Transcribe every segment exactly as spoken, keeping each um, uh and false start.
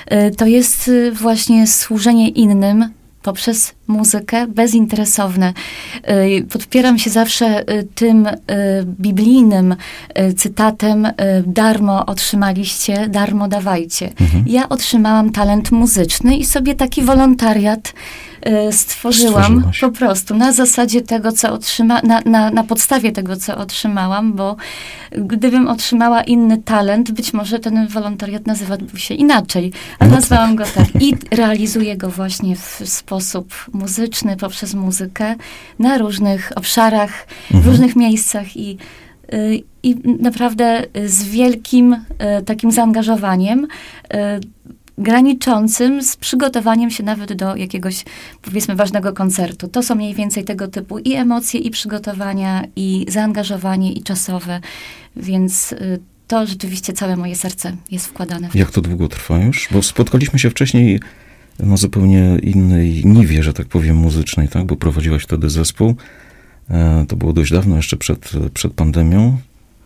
to jest właśnie służenie innym poprzez muzykę, bezinteresowne. Podpieram się zawsze tym biblijnym cytatem: darmo otrzymaliście, darmo dawajcie. Mhm. Ja otrzymałam talent muzyczny i sobie taki wolontariat stworzyłam po prostu na zasadzie tego, co otrzyma, na, na, na podstawie tego, co otrzymałam, bo gdybym otrzymała inny talent, być może ten wolontariat nazywałby się inaczej, a no nazwałam tak. go tak i realizuję go właśnie w sposób muzyczny, poprzez muzykę, na różnych obszarach, mhm. w różnych miejscach i i naprawdę z wielkim takim zaangażowaniem, graniczącym z przygotowaniem się nawet do jakiegoś, powiedzmy, ważnego koncertu. To są mniej więcej tego typu i emocje, i przygotowania, i zaangażowanie, i czasowe. Więc to rzeczywiście całe moje serce jest wkładane w to. Jak to długo trwa już? Bo spotkaliśmy się wcześniej na zupełnie innej niwie, że tak powiem, muzycznej, tak? Bo prowadziłaś wtedy zespół. To było dość dawno, jeszcze przed, przed pandemią.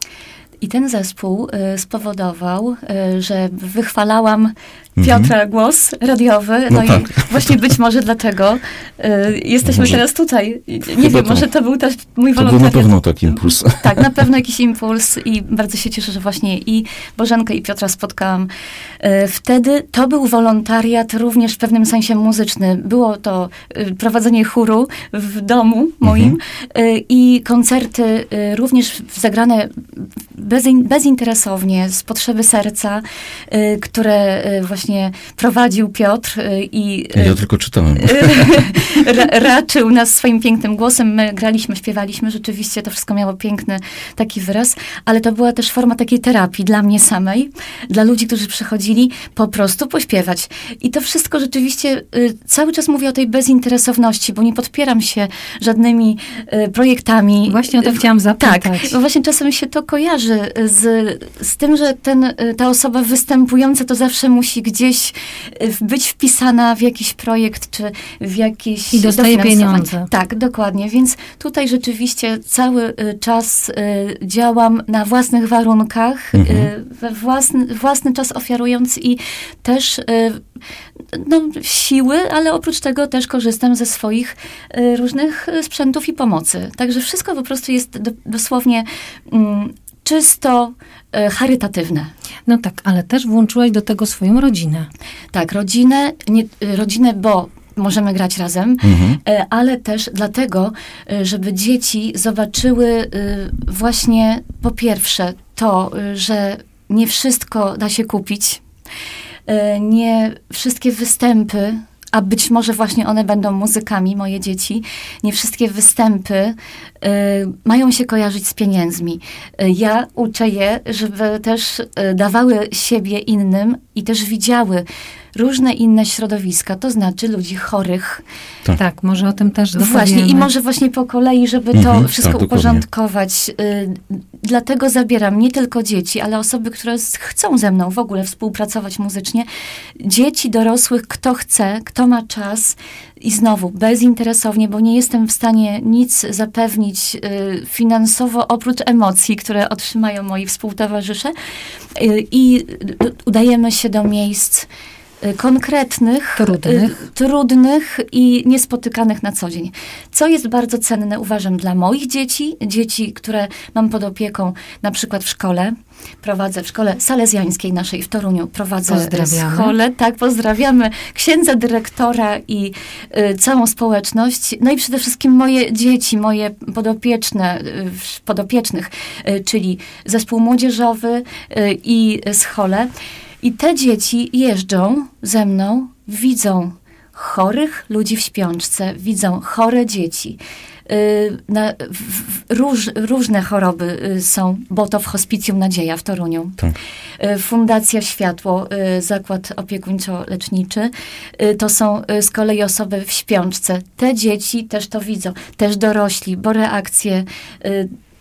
I ten zespół y, spowodował, y, że wychwalałam Piotra mhm. głos radiowy. No, no tak. i właśnie być może dlatego y, jesteśmy może, teraz tutaj. Nie wiem, to, może to był też mój wolontariat. To był na pewno taki impuls. Tak, na pewno jakiś impuls i bardzo się cieszę, że właśnie i Bożenkę, i Piotra spotkałam. Y, wtedy to był wolontariat również w pewnym sensie muzyczny. Było to y, prowadzenie chóru w domu moim mhm. y, i koncerty y, również zagrane Bezin, bezinteresownie, z potrzeby serca, y, które y, właśnie prowadził Piotr y, i... Ja tylko czytałem. Y, ra, raczył nas swoim pięknym głosem. My graliśmy, śpiewaliśmy. Rzeczywiście to wszystko miało piękny taki wyraz, ale to była też forma takiej terapii dla mnie samej, dla ludzi, którzy przychodzili po prostu pośpiewać. I to wszystko rzeczywiście, y, cały czas mówię o tej bezinteresowności, bo nie podpieram się żadnymi y, projektami. Właśnie o to chciałam zapytać. Tak, bo właśnie czasem się to kojarzy z, z tym, że ten, ta osoba występująca to zawsze musi gdzieś być wpisana w jakiś projekt, czy w jakiś... I dostaje pieniądze. Tak, dokładnie. Więc tutaj rzeczywiście cały czas działam na własnych warunkach, mhm. we własny, własny czas ofiarując i też no, siły, ale oprócz tego też korzystam ze swoich różnych sprzętów i pomocy. Także wszystko po prostu jest do, dosłownie mm, czysto e, charytatywne. No tak, ale też włączyłaś do tego swoją rodzinę. Tak, rodzinę, nie, rodzinę, bo możemy grać razem, mhm. e, ale też dlatego, e, żeby dzieci zobaczyły e, właśnie po pierwsze to, e, że nie wszystko da się kupić, e, nie wszystkie występy, a być może właśnie one będą muzykami, moje dzieci, nie wszystkie występy y, mają się kojarzyć z pieniędzmi. Y, ja uczę je, żeby też y, dawały siebie innym i też widziały różne inne środowiska, to znaczy ludzi chorych. Tak, tak, może o tym też dopowiemy. Właśnie, i może właśnie po kolei, żeby to mhm, wszystko tak, uporządkować. Y, dlatego zabieram nie tylko dzieci, ale osoby, które chcą ze mną w ogóle współpracować muzycznie. Dzieci, dorosłych, kto chce, kto ma czas. I znowu, bezinteresownie, bo nie jestem w stanie nic zapewnić y, finansowo, oprócz emocji, które otrzymają moi współtowarzysze. Y, I y, udajemy się do miejsc konkretnych, trudnych. trudnych i niespotykanych na co dzień. Co jest bardzo cenne, uważam, dla moich dzieci, dzieci, które mam pod opieką, na przykład w szkole. Prowadzę w szkole salezjańskiej naszej w Toruniu. Prowadzę szkole. Tak, pozdrawiamy księdza dyrektora i y, całą społeczność. No i przede wszystkim moje dzieci, moje podopieczne, y, podopiecznych, y, czyli zespół młodzieżowy y, i schole. I te dzieci jeżdżą ze mną, widzą chorych ludzi w śpiączce, widzą chore dzieci. Yy, na, w, w, róż, różne choroby y, są, bo to w Hospicjum Nadzieja w Toruniu. Tak. Y, Fundacja Światło, y, Zakład Opiekuńczo-Leczniczy. Y, to są y, z kolei osoby w śpiączce. Te dzieci też to widzą, też dorośli, bo reakcje... Y,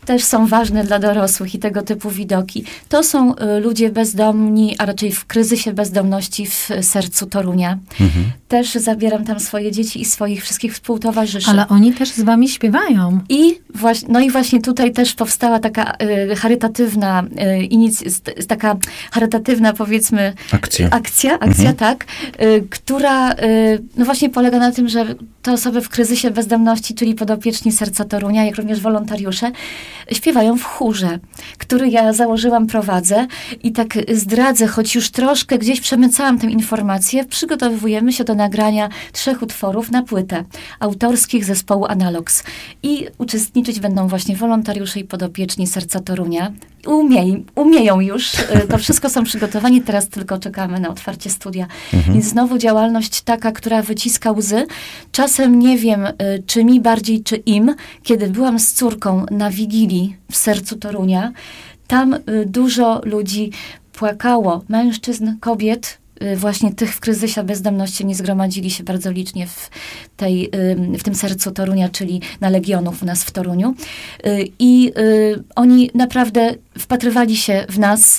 też są ważne dla dorosłych i tego typu widoki. To są y, ludzie bezdomni, a raczej w kryzysie bezdomności w sercu Torunia. Mhm. Też zabieram tam swoje dzieci i swoich wszystkich współtowarzyszy. Ale oni też z wami śpiewają. I właśnie, no i właśnie tutaj też powstała taka y, charytatywna, y, inic- taka charytatywna, powiedzmy, akcja, akcja, akcja mhm. tak, y, która y, no właśnie polega na tym, że te osoby w kryzysie bezdomności, czyli podopieczni Serca Torunia, jak również wolontariusze, śpiewają w chórze, który ja założyłam, prowadzę i tak zdradzę, choć już troszkę gdzieś przemycałam tę informację, przygotowujemy się do nagrania trzech utworów na płytę autorskich zespołu Analogs. I uczestniczyć będą właśnie wolontariusze i podopieczni Serca Torunia. Umiej, umieją już, to wszystko są przygotowani, teraz tylko czekamy na otwarcie studia. Mhm. Więc znowu działalność taka, która wyciska łzy. Czasem nie wiem, czy mi bardziej, czy im, kiedy byłam z córką na Wigilii w sercu Torunia, tam dużo ludzi płakało, mężczyzn, kobiet, właśnie tych w kryzysie bezdomności nie zgromadzili się bardzo licznie w, tej, w tym sercu Torunia, czyli na Legionów u nas w Toruniu. I oni naprawdę wpatrywali się w nas,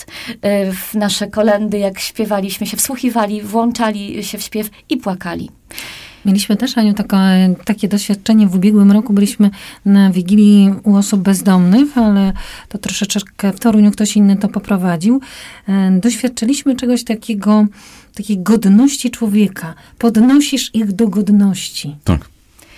w nasze kolędy, jak śpiewaliśmy się, wsłuchiwali, włączali się w śpiew i płakali. Mieliśmy też, Aniu, taka, takie doświadczenie w ubiegłym roku. Byliśmy na Wigilii u osób bezdomnych, ale to troszeczkę w Toruniu ktoś inny to poprowadził. Doświadczyliśmy czegoś takiego, takiej godności człowieka. Podnosisz ich do godności. Tak.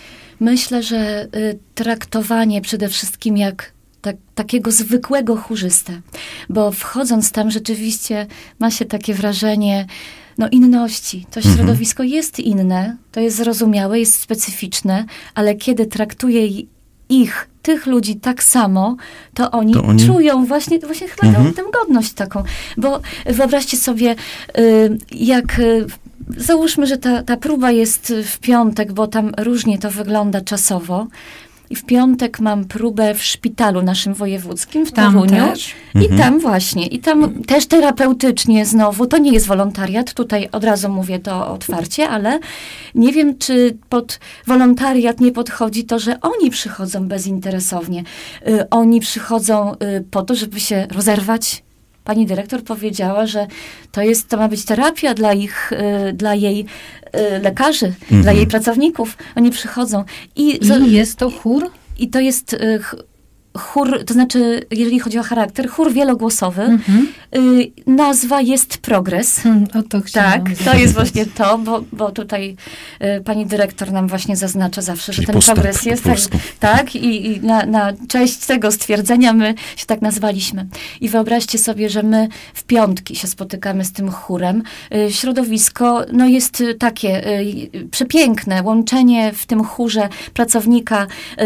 Myślę, że y, traktowanie przede wszystkim jak tak, takiego zwykłego chórzystę, bo wchodząc tam rzeczywiście ma się takie wrażenie no inności. To środowisko mhm. jest inne, to jest zrozumiałe, jest specyficzne, ale kiedy traktuje ich, tych ludzi tak samo, to oni, to oni... czują właśnie, właśnie chyba mhm. tę godność taką. Bo wyobraźcie sobie, y, jak... Y, załóżmy, że ta, ta próba jest w piątek, bo tam różnie to wygląda czasowo. I w piątek mam próbę w szpitalu naszym wojewódzkim w tam Toruniu. Też. I Mhm. tam właśnie. I tam też terapeutycznie znowu. To nie jest wolontariat. Tutaj od razu mówię to otwarcie, ale nie wiem, czy pod wolontariat nie podchodzi to, że oni przychodzą bezinteresownie. Y, oni przychodzą y, po to, żeby się rozerwać. Pani dyrektor powiedziała, że to jest, to ma być terapia dla ich, y, dla jej y, lekarzy, mhm. dla jej pracowników. Oni przychodzą. I, I jest to chór? I to jest y, chór, to znaczy, jeżeli chodzi o charakter, chór wielogłosowy. Mhm. Y, nazwa jest Progres. Hmm, o to chciałam. Tak, to jest właśnie to, bo, bo tutaj y, pani dyrektor nam właśnie zaznacza zawsze, czyli że ten postęp, progres jest. Tak, tak i, i na, na cześć tego stwierdzenia my się tak nazwaliśmy. I wyobraźcie sobie, że my w piątki się spotykamy z tym chórem. Y, środowisko no jest takie y, przepiękne. Łączenie w tym chórze pracownika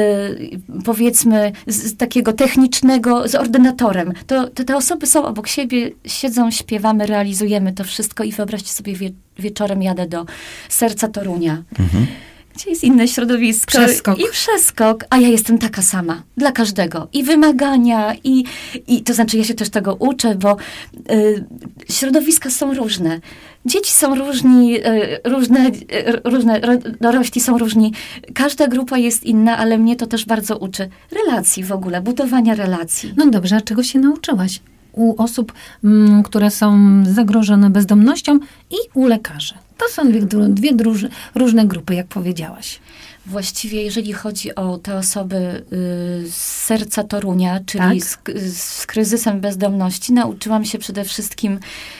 y, powiedzmy z, z takiego technicznego z ordynatorem. To, to te osoby są obok siebie, siedzą, śpiewamy, realizujemy to wszystko i wyobraźcie sobie, wie, wieczorem jadę do serca Torunia, mhm. gdzie jest inne środowisko. Przeskok. I przeskok, a ja jestem taka sama. Dla każdego. I wymagania, i, i to znaczy ja się też tego uczę, bo y, środowiska są różne. Dzieci są różni, różne, różne, dorośli są różni. Każda grupa jest inna, ale mnie to też bardzo uczy relacji w ogóle, budowania relacji. No dobrze, a czego się nauczyłaś? U osób, m, które są zagrożone bezdomnością i u lekarzy. To są dwie, dwie druż, różne grupy, jak powiedziałaś. Właściwie, jeżeli chodzi o te osoby y, z serca Torunia, czyli tak? z, z kryzysem bezdomności, nauczyłam się przede wszystkim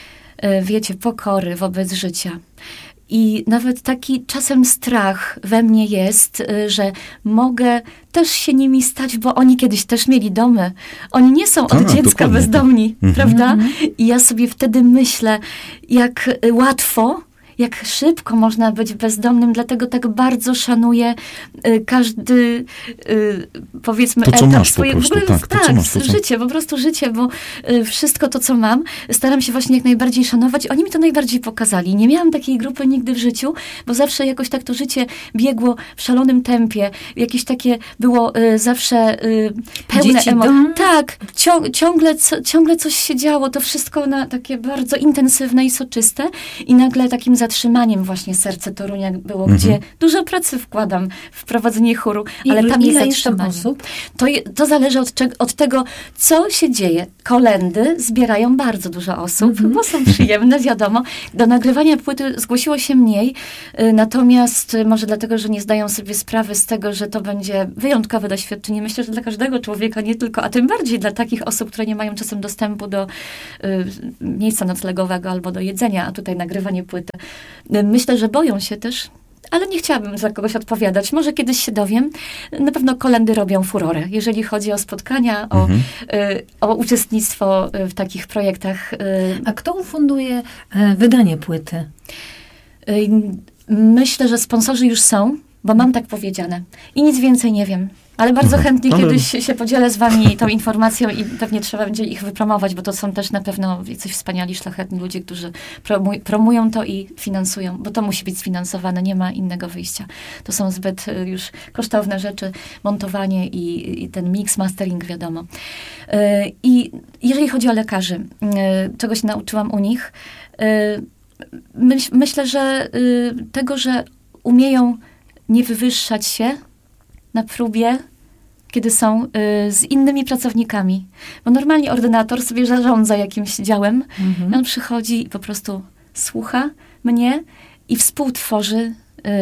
wiecie, pokory wobec życia. I nawet taki czasem strach we mnie jest, że mogę też się nimi stać, bo oni kiedyś też mieli domy. Oni nie są od A, dziecka dokładnie. bezdomni, mhm. prawda? I ja sobie wtedy myślę, jak łatwo, jak szybko można być bezdomnym, dlatego tak bardzo szanuję y, każdy, y, powiedzmy, to, co etap masz swojego, po prostu, tak, tak, to, co masz, to, co... życie, po prostu życie, bo y, wszystko to, co mam, staram się właśnie jak najbardziej szanować. Oni mi to najbardziej pokazali. Nie miałam takiej grupy nigdy w życiu, bo zawsze jakoś tak to życie biegło w szalonym tempie. Jakieś takie było y, zawsze y, pełne emocji. Tak, cią, ciągle, co, ciągle coś się działo. To wszystko na takie bardzo intensywne i soczyste i nagle takim zatwierdzeniem zatrzymaniem właśnie Serce Torunia było, Mhm. gdzie dużo pracy wkładam w prowadzenie chóru, I ale tam ile jest jest tam zatrzymanie. osób? To, je- to zależy od, czeg- od tego, co się dzieje. Kolendy zbierają bardzo dużo osób, Mhm. bo są przyjemne, wiadomo. Do nagrywania płyty zgłosiło się mniej, y, natomiast y, może dlatego, że nie zdają sobie sprawy z tego, że to będzie wyjątkowe doświadczenie. Myślę, że dla każdego człowieka, nie tylko, a tym bardziej dla takich osób, które nie mają czasem dostępu do y, miejsca noclegowego albo do jedzenia, a tutaj nagrywanie płyty. Y, myślę, że boją się też, ale nie chciałabym za kogoś odpowiadać. Może kiedyś się dowiem. Na pewno kolendy robią furorę, jeżeli chodzi o spotkania, o, Mhm. y, o uczestnictwo y, w takich projektach. y, A kto ufunduje e, wydanie płyty? y, Myślę, że sponsorzy już są, bo mam tak powiedziane. I nic więcej nie wiem. Ale bardzo Mhm. chętnie Ale- kiedyś się podzielę z wami tą informacją i pewnie trzeba będzie ich wypromować, bo to są też na pewno jacyś wspaniali, szlachetni ludzie, którzy promuj, promują to i finansują, bo to musi być sfinansowane, nie ma innego wyjścia. To są zbyt y, już kosztowne rzeczy, montowanie i, i ten mix, mastering, wiadomo. Y, I jeżeli chodzi o lekarzy, y, czego się nauczyłam u nich, y, myśl, myślę, że y, tego, że umieją nie wywyższać się na próbie, kiedy są y, z innymi pracownikami. Bo normalnie ordynator sobie zarządza jakimś działem. Mhm. On przychodzi i po prostu słucha mnie i współtworzy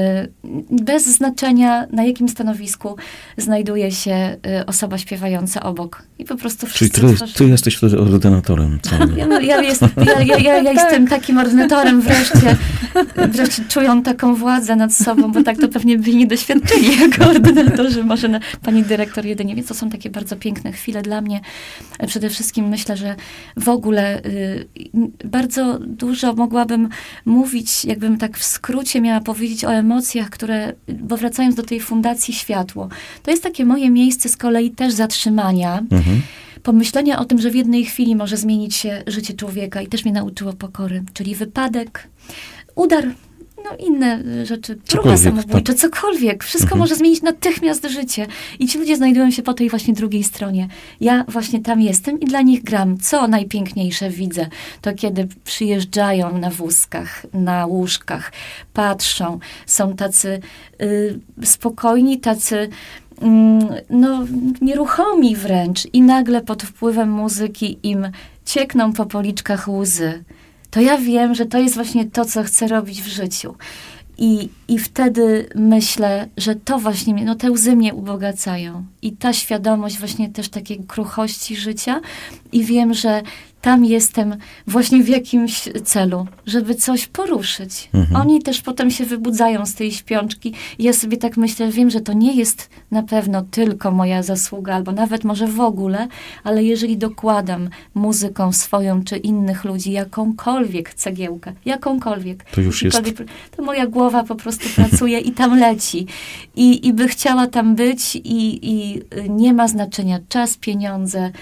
y, bez znaczenia, na jakim stanowisku znajduje się y, osoba śpiewająca obok. I po prostu Czyli wszyscy ty, tworzymy. ty jesteś wtedy ordynatorem całym. Ja, ja, jest, ja, ja, ja, ja jestem takim ordynatorem wreszcie. Wreszcie czują taką władzę nad sobą, bo tak to pewnie by nie doświadczyli jako ordynatorzy, może na, pani dyrektor jedynie. Więc to są takie bardzo piękne chwile dla mnie. Przede wszystkim myślę, że w ogóle y, bardzo dużo mogłabym mówić, jakbym tak w skrócie miała powiedzieć o emocjach, które, bo wracając do tej Fundacji Światło, to jest takie moje miejsce z kolei też zatrzymania, Mhm. pomyślenia o tym, że w jednej chwili może zmienić się życie człowieka i też mnie nauczyło pokory, czyli wypadek, udar, no inne rzeczy, próba Cokolwiek, samobójcza, cokolwiek. Wszystko Mhm. może zmienić natychmiast życie. I ci ludzie znajdują się po tej właśnie drugiej stronie. Ja właśnie tam jestem i dla nich gram. Co najpiękniejsze widzę, to kiedy przyjeżdżają na wózkach, na łóżkach, patrzą, są tacy y, spokojni, tacy mm, no, nieruchomi wręcz i nagle pod wpływem muzyki im ciekną po policzkach łzy. To ja wiem, że to jest właśnie to, co chcę robić w życiu. I, I wtedy myślę, że to właśnie mnie, no te łzy mnie ubogacają. I ta świadomość właśnie też takiej kruchości życia. I wiem, że tam jestem właśnie w jakimś celu, żeby coś poruszyć. Mhm. Oni też potem się wybudzają z tej śpiączki. I ja sobie tak myślę, wiem, że to nie jest na pewno tylko moja zasługa, albo nawet może w ogóle, ale jeżeli dokładam muzyką swoją czy innych ludzi jakąkolwiek cegiełkę, jakąkolwiek, To już jest- jakikolwiek- to moja głowa po prostu pracuje i tam leci. I, i by chciała tam być i, i nie ma znaczenia czas, pieniądze,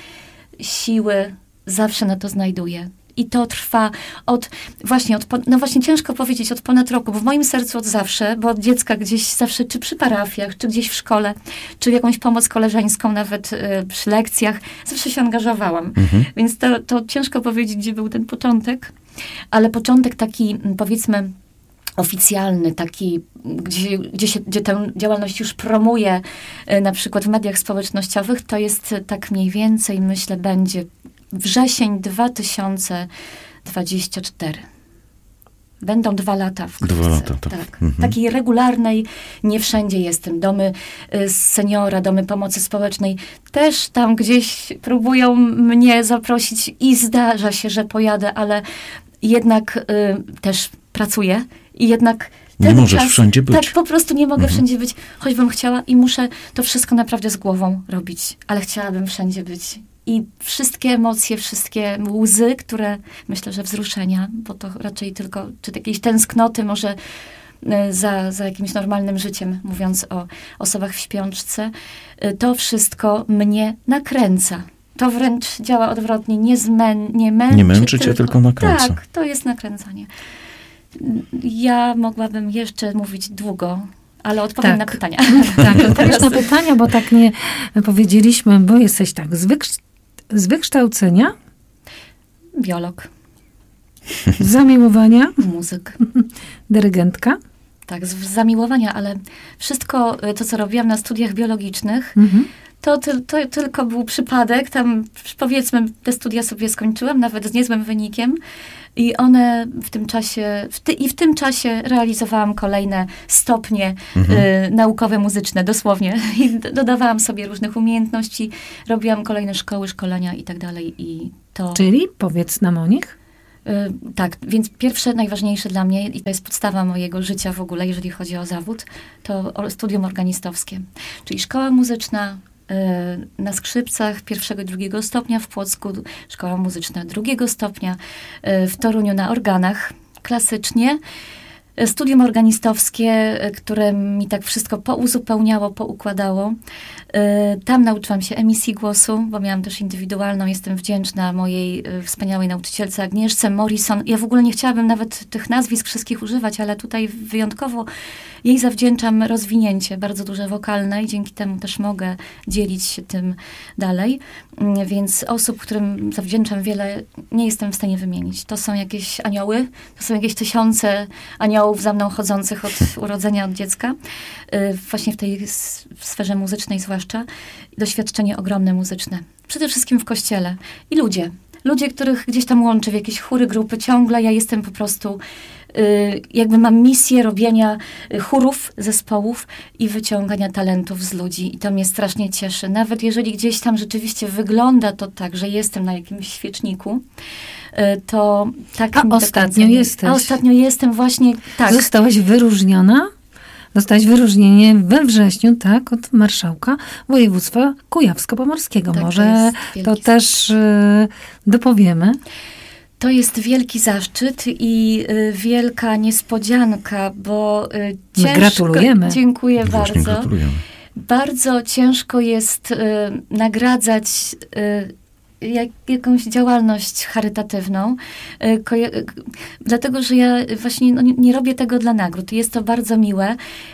siły, zawsze na to znajduję. I to trwa od, właśnie, od, pon- no właśnie ciężko powiedzieć, od ponad roku, bo w moim sercu od zawsze, bo od dziecka gdzieś zawsze, czy przy parafiach, czy gdzieś w szkole, czy jakąś pomoc koleżeńską, nawet y, przy lekcjach, zawsze się angażowałam. Mhm. Więc to, to ciężko powiedzieć, gdzie był ten początek, ale początek taki, m, powiedzmy, oficjalny, taki, gdzie, gdzie, się, gdzie tę działalność już promuje, y, na przykład w mediach społecznościowych, to jest y, tak mniej więcej, myślę, będzie wrzesień dwa tysiące dwudziesty czwarty. Będą dwa lata wkrótce. Dwa lata, tak. tak. Mhm. Takiej regularnej, nie wszędzie jestem. Domy y, seniora, domy pomocy społecznej też tam gdzieś próbują mnie zaprosić i zdarza się, że pojadę, ale jednak y, też pracuję i jednak Nie ten możesz czas, wszędzie być. Tak, po prostu nie mogę Mhm. wszędzie być, choćbym chciała i muszę to wszystko naprawdę z głową robić, ale chciałabym wszędzie być. I wszystkie emocje, wszystkie łzy, które, myślę, że wzruszenia, bo to raczej tylko, czy jakiejś tęsknoty może y, za, za jakimś normalnym życiem, mówiąc o osobach w śpiączce, y, to wszystko mnie nakręca. To wręcz działa odwrotnie, nie, zmę, nie męczy. Nie męczy cię, tylko nakręca. Tak, to jest nakręcanie. Ja mogłabym jeszcze mówić długo, ale odpowiem Tak. na pytania. Tak, odpowiesz na pytania, bo tak nie powiedzieliśmy, bo jesteś tak z, wykształcenia. z wykształcenia Biolog. Zamiłowania? Muzyk. Dyrygentka? Tak, z zamiłowania, ale wszystko to, co robiłam na studiach biologicznych, Mhm. to, to, to tylko był przypadek. Tam, powiedzmy, te studia sobie skończyłam, nawet z niezłym wynikiem. I one w tym czasie, w ty, i w tym czasie realizowałam kolejne stopnie Mhm. y, naukowe, muzyczne, dosłownie. I d- dodawałam sobie różnych umiejętności, robiłam kolejne szkoły, szkolenia i tak dalej. I to... Czyli powiedz nam o nich. Y, tak, więc pierwsze, najważniejsze dla mnie, i to jest podstawa mojego życia w ogóle, jeżeli chodzi o zawód, to o- studium organistowskie. Czyli szkoła muzyczna y, na skrzypcach pierwszego i drugiego stopnia w Płocku, szkoła muzyczna drugiego stopnia y, w Toruniu na organach klasycznie. Y, Studium organistowskie, y, które mi tak wszystko pouzupełniało, poukładało. Y, Tam nauczyłam się emisji głosu, bo miałam też indywidualną. Jestem wdzięczna mojej y, wspaniałej nauczycielce Agnieszce Morrison. Ja w ogóle nie chciałabym nawet tych nazwisk wszystkich używać, ale tutaj wyjątkowo jej zawdzięczam rozwinięcie bardzo duże wokalne i dzięki temu też mogę dzielić się tym dalej. Mm, Więc osób, którym zawdzięczam wiele, nie jestem w stanie wymienić. To są jakieś anioły, to są jakieś tysiące aniołów za mną chodzących od urodzenia, od dziecka. Y, Właśnie w tej s- w sferze muzycznej zwłaszcza. Doświadczenie ogromne muzyczne. Przede wszystkim w kościele. I ludzie. Ludzie, których gdzieś tam łączy w jakieś chóry, grupy ciągle. Ja jestem po prostu, y, jakby mam misję robienia y, chórów, zespołów i wyciągania talentów z ludzi. I to mnie strasznie cieszy. Nawet jeżeli gdzieś tam rzeczywiście wygląda to tak, że jestem na jakimś świeczniku, y, to tak A mi do ostatnio końca nie- jesteś. A ostatnio jestem właśnie, tak. Zostałaś wyróżniona? Dostałaś wyróżnienie we wrześniu, tak, od marszałka województwa kujawsko-pomorskiego. Tak, to Może jest to, wielki też y, dopowiemy. To jest wielki zaszczyt i y, wielka niespodzianka, bo y, My ciężko... gratulujemy. Dziękuję Właśnie bardzo. gratulujemy. Bardzo ciężko jest y, nagradzać y, jak, jakąś działalność charytatywną, y, koje- y, dlatego, że ja właśnie no, nie, nie robię tego dla nagród. Jest to bardzo miłe,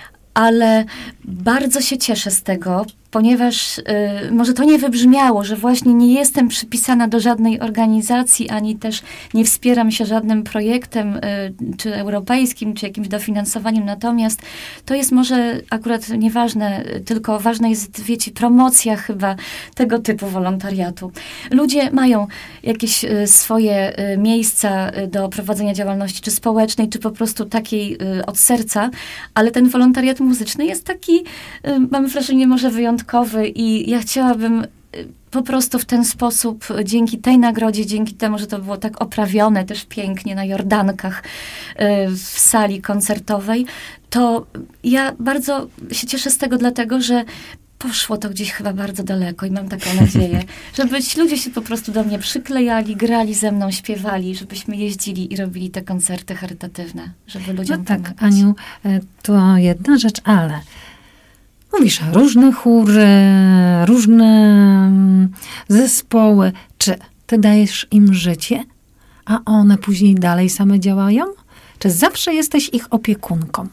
ale bardzo się cieszę z tego, ponieważ y, może to nie wybrzmiało, że właśnie nie jestem przypisana do żadnej organizacji, ani też nie wspieram się żadnym projektem, y, czy europejskim, czy jakimś dofinansowaniem. Natomiast to jest może akurat nieważne, y, tylko ważna jest, wiecie, promocja chyba tego typu wolontariatu. Ludzie mają jakieś y, swoje y, miejsca y, do prowadzenia działalności, czy społecznej, czy po prostu takiej y, od serca, ale ten wolontariat muzyczny jest taki, y, mam wrażenie, może wyjątkowy i ja chciałabym y, po prostu w ten sposób, y, dzięki tej nagrodzie, dzięki temu, że to było tak oprawione też pięknie na Jordankach y, w sali koncertowej, to ja bardzo się cieszę z tego, dlatego, że poszło to gdzieś chyba bardzo daleko i mam taką nadzieję, żeby ci ludzie się po prostu do mnie przyklejali, grali ze mną, śpiewali, żebyśmy jeździli i robili te koncerty charytatywne, żeby ludziom No tak, pomagać. Aniu, y, to jedna rzecz, ale mówisz, różne chóry, różne mm, zespoły. Czy ty dajesz im życie, a one później dalej same działają? Czy zawsze jesteś ich opiekunką?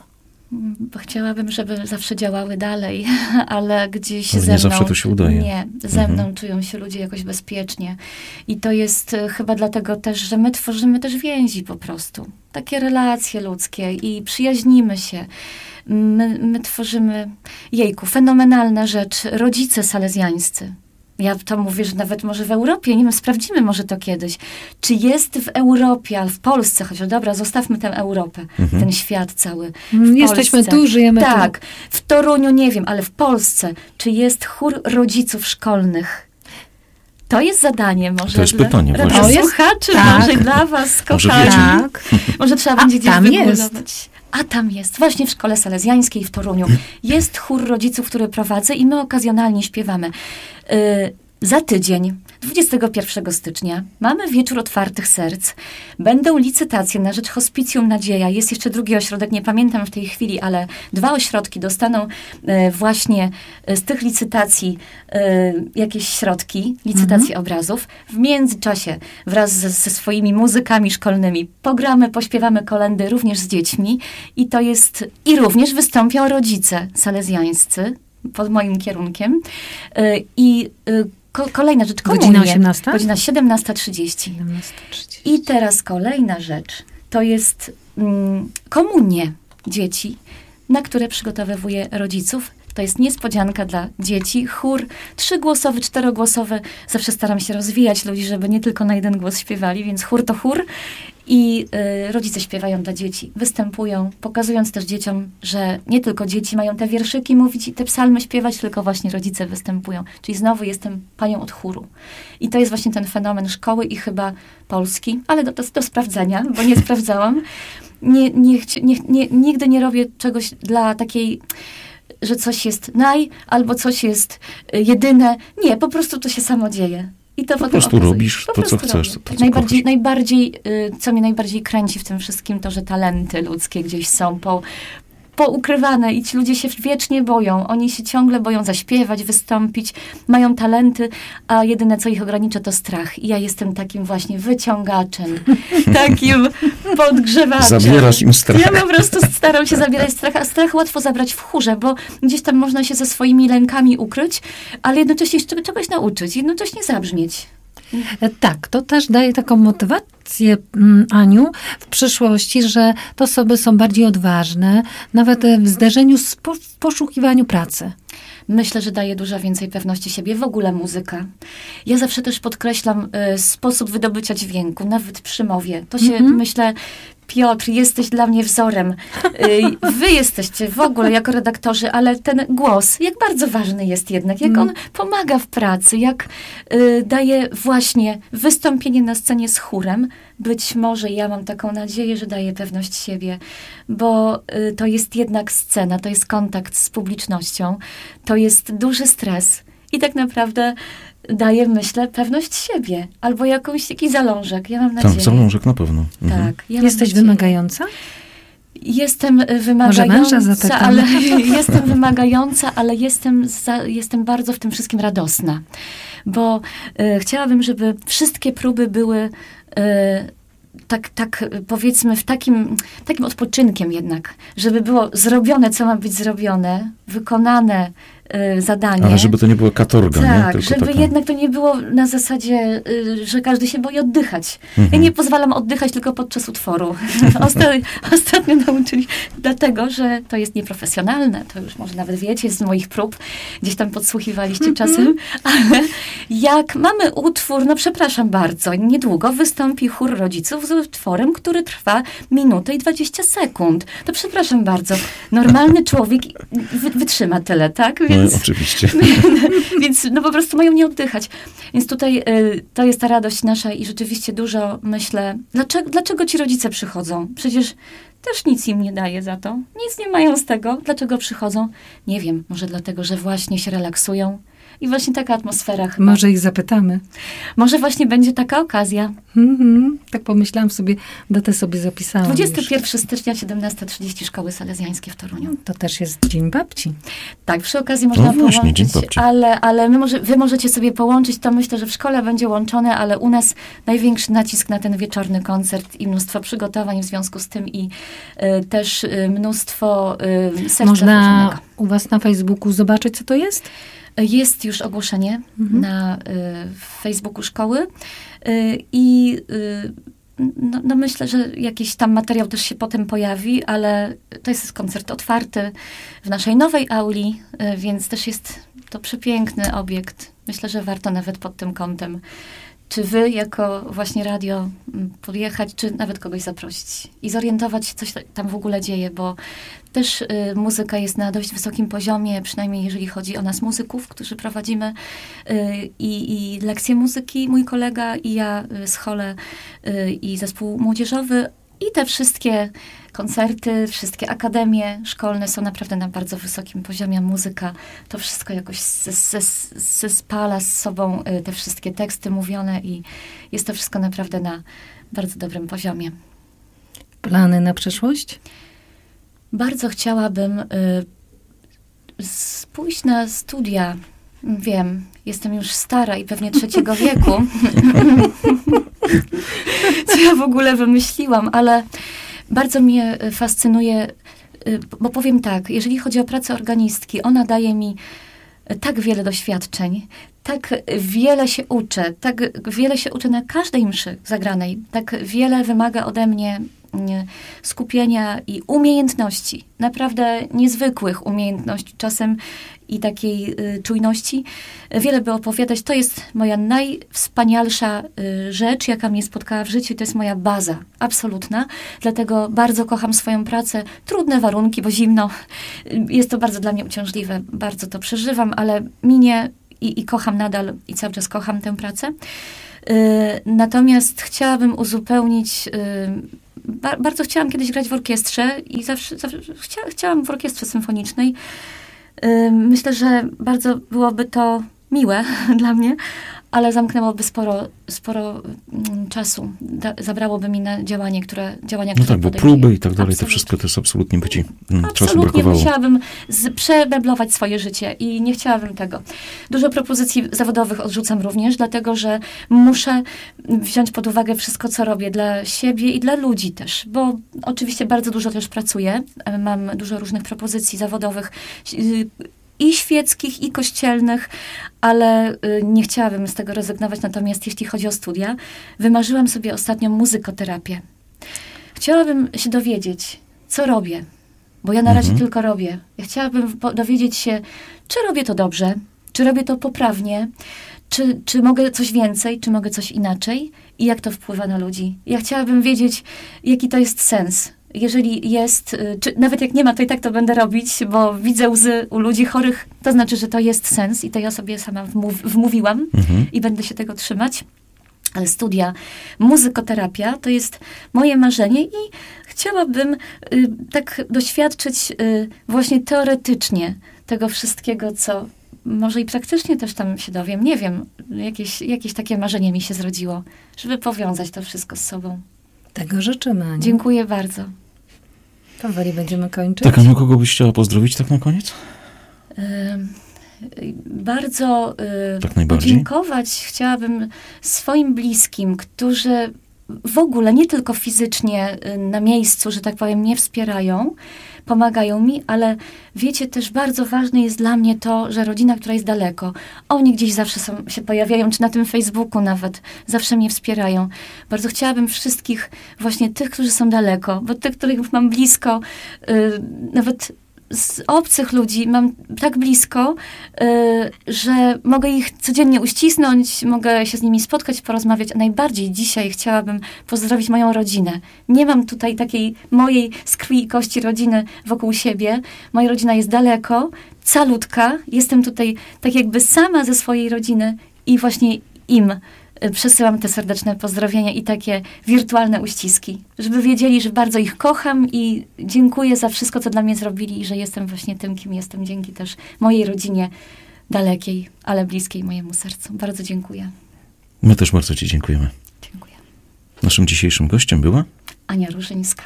Bo chciałabym, żeby zawsze działały dalej, ale gdzieś Ale ze nie mną... zawsze to się udaje. Nie, ze Mhm. mną czują się ludzie jakoś bezpiecznie. I to jest e, chyba dlatego też, że my tworzymy też więzi po prostu. Takie relacje ludzkie i przyjaźnimy się. My, my tworzymy, jejku, fenomenalna rzecz, rodzice salezjańscy. Ja to mówię, że nawet może w Europie, nie wiem, sprawdzimy może to kiedyś. Czy jest w Europie, ale w Polsce, chociaż dobra, zostawmy tę Europę, Mhm. ten świat cały. W Mm, Jesteśmy Polsce. tu, żyjemy tu. Tak, w Toruniu nie wiem, ale w Polsce, czy jest chór rodziców szkolnych? To jest zadanie może To jest dla pytanie właśnie. To jest- słuchaczy, tak. może dla was, Może kochani. wiecie. Tak. Może trzeba A będzie gdzieś tam jest. wygooglować. A tam jest, właśnie w Szkole Salezjańskiej w Toruniu. Jest chór rodziców, który prowadzę i my okazjonalnie śpiewamy. Y, za tydzień, dwudziestego pierwszego stycznia, mamy Wieczór Otwartych Serc. Będą licytacje na rzecz Hospicjum Nadzieja. Jest jeszcze drugi ośrodek, nie pamiętam w tej chwili, ale dwa ośrodki dostaną y, właśnie y, z tych licytacji y, jakieś środki, licytacje obrazów. W międzyczasie wraz ze, ze swoimi muzykami szkolnymi pogramy, pośpiewamy kolędy również z dziećmi i to jest, i również wystąpią rodzice salezjańscy pod moim kierunkiem. Y, I y, ko- kolejna rzecz, Godzina komunie. osiemnasta? Godzina siedemnasta trzydzieści. siedemnasta trzydzieści. I teraz kolejna rzecz, to jest mm, komunie dzieci, na które przygotowywuję rodziców. To jest niespodzianka dla dzieci. Chór trzygłosowy, czterogłosowy. Zawsze staram się rozwijać ludzi, żeby nie tylko na jeden głos śpiewali, więc chór to chór. I y, rodzice śpiewają dla dzieci, występują, pokazując też dzieciom, że nie tylko dzieci mają te wierszyki mówić i te psalmy śpiewać, tylko właśnie rodzice występują. Czyli znowu jestem panią od chóru. I to jest właśnie ten fenomen szkoły i chyba Polski, ale do, do, do sprawdzenia, bo nie sprawdzałam. Nie, nie, nie, nie, nigdy nie robię czegoś dla takiej, że coś jest naj, albo coś jest jedyne. Nie, po prostu to się samo dzieje. I to po prostu okazuje. robisz po to, co chcesz. To, co najbardziej, najbardziej, co mnie najbardziej kręci w tym wszystkim, to, że talenty ludzkie gdzieś są po, poukrywane i ci ludzie się wiecznie boją. Oni się ciągle boją zaśpiewać, wystąpić, mają talenty, a jedyne, co ich ogranicza, to strach. I ja jestem takim właśnie wyciągaczem, takim podgrzewaczem. Zabierasz im strach. Ja po prostu staram się zabierać strach, a strach łatwo zabrać w chórze, bo gdzieś tam można się ze swoimi lękami ukryć, ale jednocześnie jeszcze czegoś nauczyć, jednocześnie zabrzmieć. Tak, to też daje taką motywację, Aniu, w przyszłości, że te osoby są bardziej odważne, nawet w zderzeniu z po, w poszukiwaniu pracy. Myślę, że daje dużo więcej pewności siebie. W ogóle muzyka. Ja zawsze też podkreślam y, sposób wydobycia dźwięku, nawet przy mowie. To się, mm-hmm. myślę, Piotr, jesteś dla mnie wzorem. Y, wy jesteście w ogóle jako redaktorzy, ale ten głos, jak bardzo ważny jest jednak, jak mm. on pomaga w pracy, jak y, daje właśnie wystąpienie na scenie z chórem. Być może ja mam taką nadzieję, że daje pewność siebie, bo y, to jest jednak scena, to jest kontakt z publicznością, to jest duży stres i tak naprawdę daje, myślę, pewność siebie albo jakąś, jakiś zalążek. Ja mam nadzieję. Tak, zalążek na pewno. Mhm. Tak. Ja Jesteś wymagająca? Jestem wymagająca, ale jestem wymagająca, ale jestem, za, jestem bardzo w tym wszystkim radosna, bo y, chciałabym, żeby wszystkie próby były y, tak, tak powiedzmy w takim, takim odpoczynkiem jednak, żeby było zrobione, co ma być zrobione, wykonane y, zadanie. Ale żeby to nie była katorga, tak, nie? Tylko żeby taka... jednak to nie było na zasadzie, y, że każdy się boi oddychać. Mhm. Ja nie pozwalam oddychać tylko podczas utworu. Ostatnio, ostatnio nauczyli, dlatego, że to jest nieprofesjonalne. To już może nawet wiecie z moich prób. Gdzieś tam podsłuchiwaliście mhm. czasem. Ale jak mamy utwór, no przepraszam bardzo, niedługo wystąpi chór rodziców z utworem, który trwa minutę i dwadzieścia sekund. To przepraszam bardzo, normalny człowiek wy, wytrzyma tyle, tak? Więc, no, oczywiście. Więc no po prostu mają nie oddychać. Więc tutaj y, to jest ta radość nasza i rzeczywiście dużo myślę, dlaczego, dlaczego ci rodzice przychodzą? Przecież też nic im nie daje za to. Nic nie mają z tego. Dlaczego przychodzą? Nie wiem. Może dlatego, że właśnie się relaksują. I właśnie taka atmosfera chyba. Może ich zapytamy. Może właśnie będzie taka okazja. Mm-hmm. Tak pomyślałam sobie, datę sobie zapisałam. dwudziestego pierwszego stycznia, siedemnasta trzydzieści, Szkoły Salezjańskie w Toruniu. To też jest Dzień Babci. Tak, przy okazji można no właśnie, połączyć, Dzień Babci. ale, ale my może, wy możecie sobie połączyć, to myślę, że w szkole będzie łączone, ale u nas największy nacisk na ten wieczorny koncert i mnóstwo przygotowań w związku z tym i y, też y, mnóstwo y, serca Można włożonego. U was na Facebooku zobaczyć, co to jest? Jest już ogłoszenie mhm. na y, Facebooku szkoły y, i y, no, no myślę, że jakiś tam materiał też się potem pojawi, ale to jest koncert otwarty w naszej nowej auli, y, więc też jest to przepiękny obiekt. Myślę, że warto nawet pod tym kątem, czy wy jako właśnie radio podjechać, czy nawet kogoś zaprosić i zorientować się, co się tam w ogóle dzieje, bo też y, muzyka jest na dość wysokim poziomie, przynajmniej jeżeli chodzi o nas muzyków, którzy prowadzimy y, i, i lekcje muzyki, mój kolega i ja y, z Chole y, i zespół młodzieżowy i te wszystkie koncerty, wszystkie akademie szkolne są naprawdę na bardzo wysokim poziomie. Muzyka, to wszystko jakoś zespala z sobą y, te wszystkie teksty mówione i jest to wszystko naprawdę na bardzo dobrym poziomie. Plany na przyszłość? Bardzo chciałabym y, pójść na studia. Wiem, jestem już stara i pewnie trzeciego wieku. Co ja w ogóle wymyśliłam, ale bardzo mnie fascynuje, bo powiem tak, jeżeli chodzi o pracę organistki, ona daje mi tak wiele doświadczeń, tak wiele się uczę, tak wiele się uczę na każdej mszy zagranej, tak wiele wymaga ode mnie skupienia i umiejętności, naprawdę niezwykłych umiejętności, czasem i takiej y, czujności. Wiele by opowiadać. To jest moja najwspanialsza y, rzecz, jaka mnie spotkała w życiu. To jest moja baza absolutna. Dlatego bardzo kocham swoją pracę. Trudne warunki, bo zimno. Jest to bardzo dla mnie uciążliwe. Bardzo to przeżywam, ale minie i, i kocham nadal i cały czas kocham tę pracę. Y, natomiast chciałabym uzupełnić... Y, ba, bardzo chciałam kiedyś grać w orkiestrze i zawsze, zawsze chcia, chciałam w orkiestrze symfonicznej. Myślę, że bardzo byłoby to miłe dla mnie, ale zamknęłoby sporo, sporo czasu. Da, zabrałoby mi na działanie, które działania, No które tak, bo podejmuję. próby i tak dalej, Absolutnie. to wszystko to jest absolutnie by ci mm, czasu Absolutnie brakowało. musiałabym z, przemeblować swoje życie i nie chciałabym tego. Dużo propozycji zawodowych odrzucam również, dlatego, że muszę wziąć pod uwagę wszystko, co robię dla siebie i dla ludzi też, bo oczywiście bardzo dużo też pracuję. Mam dużo różnych propozycji zawodowych, i świeckich, i kościelnych, ale y, nie chciałabym z tego rezygnować. Natomiast jeśli chodzi o studia, wymarzyłam sobie ostatnio muzykoterapię. Chciałabym się dowiedzieć, co robię, bo ja na razie Mhm. tylko robię. Ja chciałabym po- dowiedzieć się, czy robię to dobrze, czy robię to poprawnie, czy, czy mogę coś więcej, czy mogę coś inaczej i jak to wpływa na ludzi. Ja chciałabym wiedzieć, jaki to jest sens. Jeżeli jest, czy nawet jak nie ma, to i tak to będę robić, bo widzę łzy u ludzi chorych, to znaczy, że to jest sens i to ja sobie sama wmów, wmówiłam Mhm. i będę się tego trzymać. Ale studia muzykoterapia to jest moje marzenie i chciałabym y, tak doświadczyć y, właśnie teoretycznie tego wszystkiego, co może i praktycznie też tam się dowiem. Nie wiem, jakieś, jakieś takie marzenie mi się zrodziło, żeby powiązać to wszystko z sobą. Tego życzymy, Aniu. Dziękuję bardzo. Powoli będziemy kończyć. Tak, Aniu, kogo byś chciała pozdrowić tak na koniec? Y, bardzo y, Tak najbardziej? podziękować chciałabym swoim bliskim, którzy w ogóle nie tylko fizycznie y, na miejscu, że tak powiem, mnie wspierają, pomagają mi, ale wiecie, też bardzo ważne jest dla mnie to, że rodzina, która jest daleko, oni gdzieś zawsze są, się pojawiają, czy na tym Facebooku nawet, zawsze mnie wspierają. Bardzo chciałabym wszystkich, właśnie tych, którzy są daleko, bo tych, których mam blisko, y, nawet z obcych ludzi mam tak blisko, y, że mogę ich codziennie uścisnąć, mogę się z nimi spotkać, porozmawiać, a najbardziej dzisiaj chciałabym pozdrowić moją rodzinę. Nie mam tutaj takiej mojej z krwi i kości rodziny wokół siebie. Moja rodzina jest daleko, calutka. Jestem tutaj tak jakby sama ze swojej rodziny i właśnie im przesyłam te serdeczne pozdrowienia i takie wirtualne uściski, żeby wiedzieli, że bardzo ich kocham i dziękuję za wszystko, co dla mnie zrobili i że jestem właśnie tym, kim jestem, dzięki też mojej rodzinie dalekiej, ale bliskiej mojemu sercu. Bardzo dziękuję. My też bardzo ci dziękujemy. Dziękuję. Naszym dzisiejszym gościem była Ania Różyńska.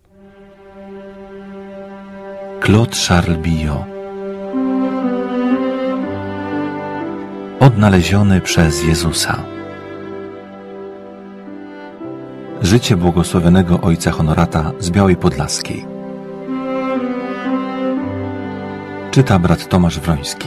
Claude Charles Billot. Odnaleziony przez Jezusa. Życie błogosławionego ojca Honorata z Białej Podlaskiej. Czyta brat Tomasz Wroński.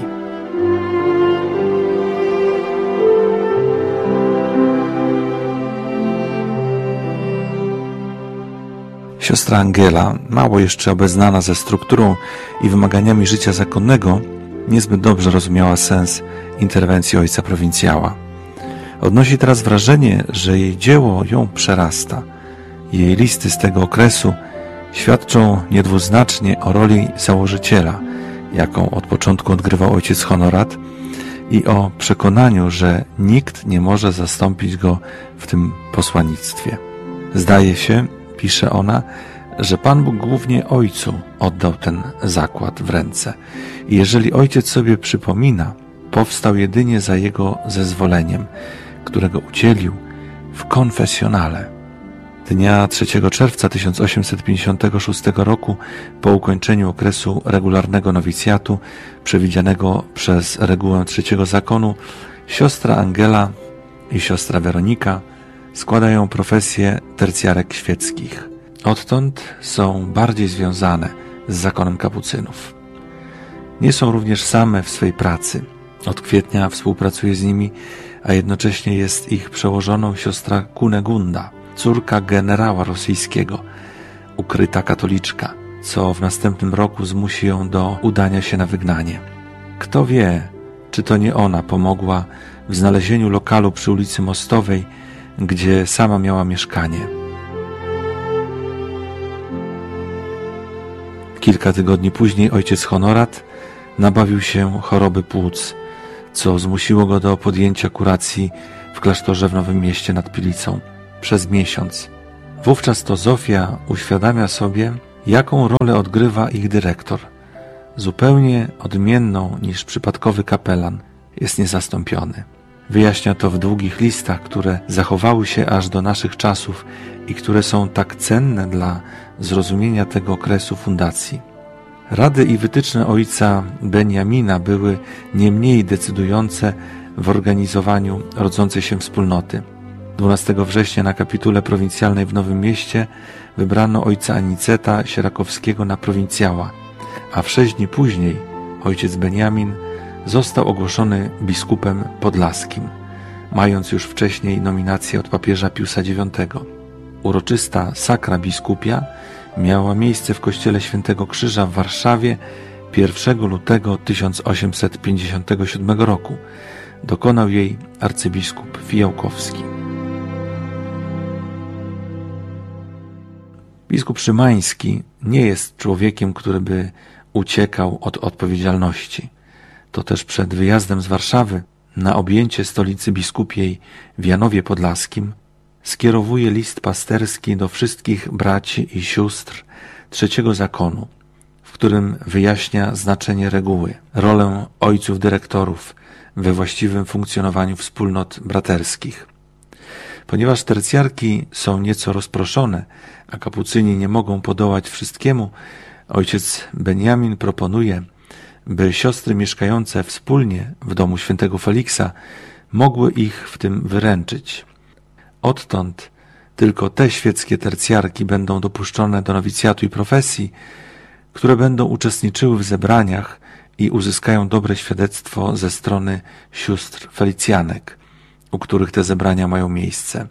Siostra Angela, mało jeszcze obeznana ze strukturą i wymaganiami życia zakonnego, niezbyt dobrze rozumiała sens interwencji ojca prowincjała. Odnosi teraz wrażenie, że jej dzieło ją przerasta. Jej listy z tego okresu świadczą niedwuznacznie o roli założyciela, jaką od początku odgrywał ojciec Honorat, i o przekonaniu, że nikt nie może zastąpić go w tym posłannictwie. Zdaje się, pisze ona, że Pan Bóg głównie ojcu oddał ten zakład w ręce. I jeżeli ojciec sobie przypomina, powstał jedynie za jego zezwoleniem, którego udzielił w konfesjonale. Dnia trzeciego czerwca tysiąc osiemset pięćdziesiątego szóstego roku, po ukończeniu okresu regularnego nowicjatu przewidzianego przez regułę trzeciego zakonu, siostra Angela i siostra Weronika składają profesję tercjarek świeckich. Odtąd są bardziej związane z zakonem kapucynów. Nie są również same w swej pracy. Od kwietnia współpracuje z nimi, a jednocześnie jest ich przełożoną siostra Kunegunda, córka generała rosyjskiego, ukryta katoliczka, co w następnym roku zmusi ją do udania się na wygnanie. Kto wie, czy to nie ona pomogła w znalezieniu lokalu przy ulicy Mostowej, gdzie sama miała mieszkanie. Kilka tygodni później ojciec Honorat nabawił się choroby płuc, co zmusiło go do podjęcia kuracji w klasztorze w Nowym Mieście nad Pilicą przez miesiąc. Wówczas to Zofia uświadamia sobie, jaką rolę odgrywa ich dyrektor. Zupełnie odmienną niż przypadkowy kapelan, jest niezastąpiony. Wyjaśnia to w długich listach, które zachowały się aż do naszych czasów i które są tak cenne dla zrozumienia tego okresu fundacji. Rady i wytyczne ojca Beniamina były nie mniej decydujące w organizowaniu rodzącej się wspólnoty. dwunastego września na kapitule prowincjalnej w Nowym Mieście wybrano ojca Aniceta Sierakowskiego na prowincjała, a w sześć dni później ojciec Beniamin został ogłoszony biskupem podlaskim, mając już wcześniej nominację od papieża Piusa dziewiątego. Uroczysta sakra biskupia miała miejsce w kościele Świętego Krzyża w Warszawie pierwszego lutego tysiąc osiemset pięćdziesiątego siódmego roku. Dokonał jej arcybiskup Fijałkowski. Biskup Szymański nie jest człowiekiem, który by uciekał od odpowiedzialności. To też przed wyjazdem z Warszawy na objęcie stolicy biskupiej w Janowie Podlaskim skierowuje list pasterski do wszystkich braci i sióstr trzeciego zakonu, w którym wyjaśnia znaczenie reguły, rolę ojców dyrektorów we właściwym funkcjonowaniu wspólnot braterskich. Ponieważ tercjarki są nieco rozproszone, a kapucyni nie mogą podołać wszystkiemu, ojciec Beniamin proponuje, by siostry mieszkające wspólnie w domu świętego Feliksa mogły ich w tym wyręczyć. Odtąd tylko te świeckie tercjarki będą dopuszczone do nowicjatu i profesji, które będą uczestniczyły w zebraniach i uzyskają dobre świadectwo ze strony sióstr felicjanek, u których te zebrania mają miejsce.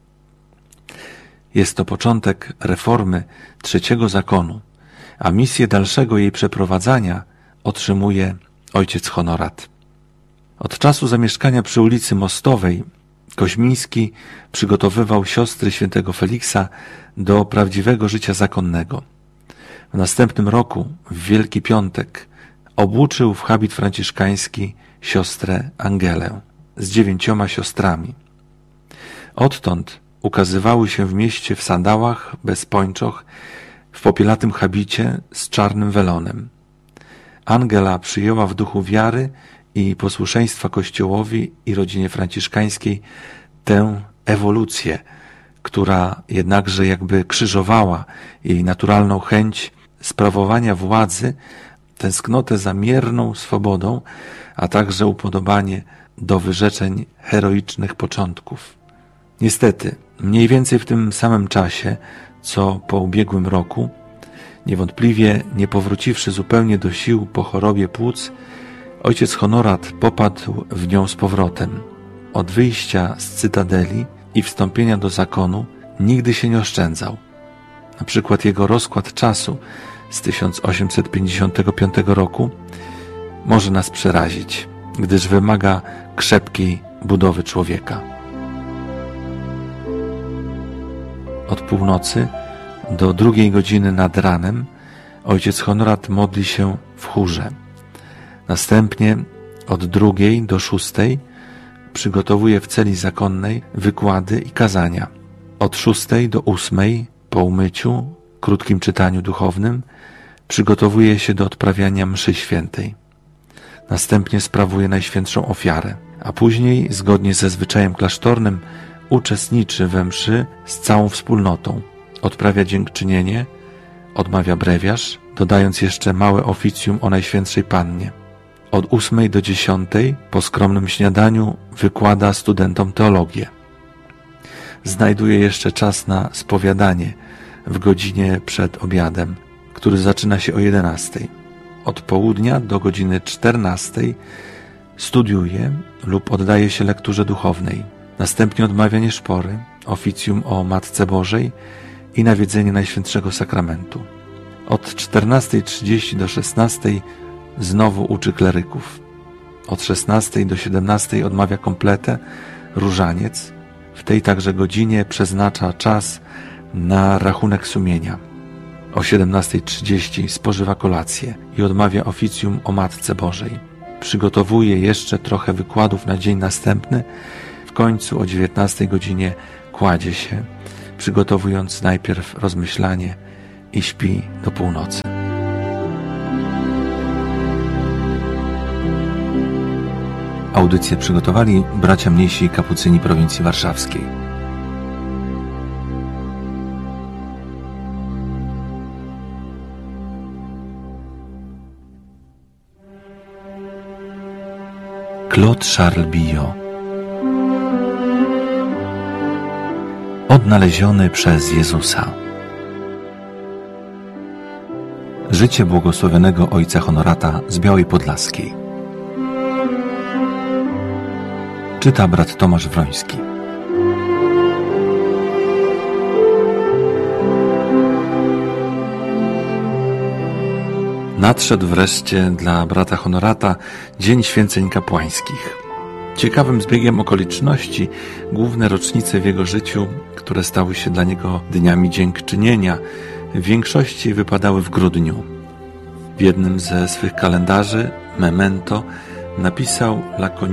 Jest to początek reformy trzeciego zakonu, a misję dalszego jej przeprowadzania otrzymuje ojciec Honorat. Od czasu zamieszkania przy ulicy Mostowej Koźmiński przygotowywał siostry świętego Feliksa do prawdziwego życia zakonnego. W następnym roku, w Wielki Piątek, obłuczył w habit franciszkański siostrę Angelę z dziewięcioma siostrami. Odtąd ukazywały się w mieście w sandałach, bez pończoch, w popielatym habicie z czarnym welonem. Angela przyjęła w duchu wiary i posłuszeństwa Kościołowi i rodzinie franciszkańskiej tę ewolucję, która jednakże jakby krzyżowała jej naturalną chęć sprawowania władzy, tęsknotę za mierną swobodą, a także upodobanie do wyrzeczeń heroicznych początków. Niestety, mniej więcej w tym samym czasie, co po ubiegłym roku, niewątpliwie nie powróciwszy zupełnie do sił po chorobie płuc, ojciec Honorat popadł w nią z powrotem. Od wyjścia z cytadeli i wstąpienia do zakonu nigdy się nie oszczędzał. Na przykład jego rozkład czasu z tysiąc osiemset pięćdziesiątego piątego roku może nas przerazić, gdyż wymaga krzepkiej budowy człowieka. Od północy do drugiej godziny nad ranem ojciec Honorat modli się w chórze. Następnie od drugiej do szóstej przygotowuje w celi zakonnej wykłady i kazania. Od szóstej do ósmej po umyciu, krótkim czytaniu duchownym przygotowuje się do odprawiania mszy świętej. Następnie sprawuje Najświętszą Ofiarę, a później, zgodnie ze zwyczajem klasztornym, uczestniczy we mszy z całą wspólnotą. Odprawia dziękczynienie, odmawia brewiarz, dodając jeszcze małe oficjum o Najświętszej Pannie. Od ósmej do dziesiątej po skromnym śniadaniu wykłada studentom teologię. Znajduje jeszcze czas na spowiadanie w godzinie przed obiadem, który zaczyna się o jedenastej. Od południa do godziny czternastej studiuje lub oddaje się lekturze duchownej. Następnie odmawianie szpory, oficjum o Matce Bożej i nawiedzenie Najświętszego Sakramentu. Od czternastej trzydzieści do szesnastej znowu uczy kleryków. Od szesnastej do siedemnastej odmawia kompletę, różaniec. W tej także godzinie przeznacza czas na rachunek sumienia. O siedemnastej trzydzieści spożywa kolację i odmawia oficjum o Matce Bożej. Przygotowuje jeszcze trochę wykładów na dzień następny. W końcu o dziewiętnastej godzinie kładzie się, przygotowując najpierw rozmyślanie i śpi do północy. Audycję przygotowali bracia mniejsi kapucyni prowincji warszawskiej. Claude Charles Billot. Odnaleziony przez Jezusa. Życie błogosławionego ojca Honorata z Białej Podlaskiej. Czyta brat Tomasz Wroński. Nadszedł wreszcie dla brata Honorata Dzień Święceń Kapłańskich. Ciekawym zbiegiem okoliczności główne rocznice w jego życiu, które stały się dla niego dniami dziękczynienia, w większości wypadały w grudniu. W jednym ze swych kalendarzy, Memento, napisał lakonicznie: